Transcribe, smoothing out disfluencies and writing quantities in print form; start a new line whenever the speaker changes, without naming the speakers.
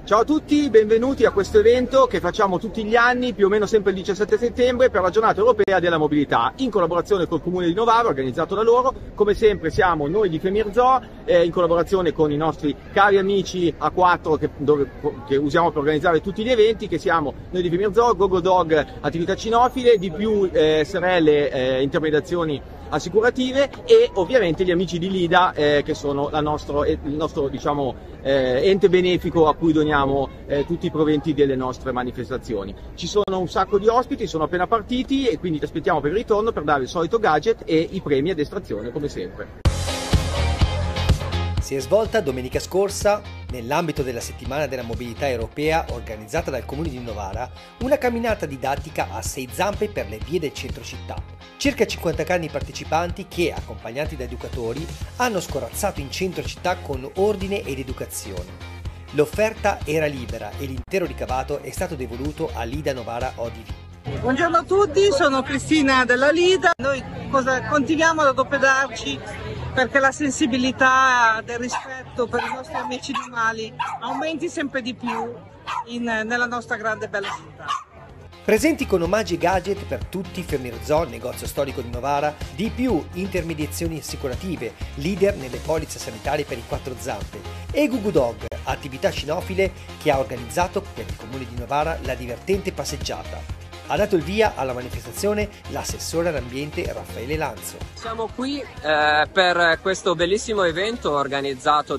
Ciao a tutti, benvenuti a questo evento che facciamo tutti gli anni, più o meno sempre il 17 settembre, per la giornata europea della mobilità, in collaborazione col Comune di Novara, organizzato da loro. Come sempre siamo noi di Femirzo, in collaborazione con i nostri cari amici A4 che usiamo per organizzare tutti gli eventi, che siamo noi di Femirzo, GoGoDog Attività Cinofile, di più SRL Intermediazioni Assicurative e ovviamente gli amici di Lida che sono il nostro ente benefico a cui doniamo tutti i proventi delle nostre manifestazioni. Ci sono un sacco di ospiti, sono appena partiti e quindi ti aspettiamo per il ritorno per dare il solito gadget e i premi ad estrazione come sempre.
Si è svolta domenica scorsa, nell'ambito della settimana della mobilità europea organizzata dal Comune di Novara, una camminata didattica a 6 zampe per le vie del centro città. Circa 50 cani partecipanti che, accompagnati da educatori, hanno scorazzato in centro città con ordine ed educazione. L'offerta era libera e l'intero ricavato è stato devoluto a Lida Novara ODV.
Buongiorno a tutti, sono Cristina della Lida. Noi continuiamo ad adoperarci perché la sensibilità del rispetto per i nostri amici animali aumenti sempre di più nella nostra grande e bella città.
Presenti con omaggi e gadget per tutti Femirzo, negozio storico di Novara, di più intermediazioni assicurative, leader nelle polizze sanitarie per i 4 zampe, e GoGoDog, attività cinofile che ha organizzato per il Comune di Novara la divertente passeggiata. Ha dato il via alla manifestazione l'assessore all'ambiente Raffaele Lanzo.
Siamo qui per questo bellissimo evento organizzato